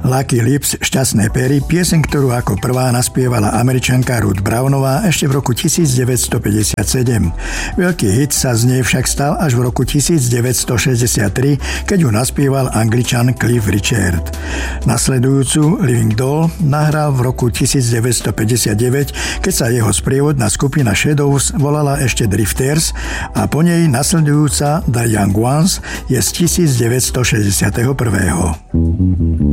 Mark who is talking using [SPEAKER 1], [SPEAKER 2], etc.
[SPEAKER 1] Lucky Lips, Šťastné pery, pieseň, ktorú ako prvá naspievala Američanka Ruth Brownová ešte v roku 1957. Veľký hit sa z nej však stal až v roku 1963, keď ju naspieval Angličan Cliff Richard. Nasledujúcu Living Doll nahral v roku 1959, keď sa jeho sprievodná skupina Shadows volala ešte Drifters a po nej nasledujúca The Young Ones je z 1961.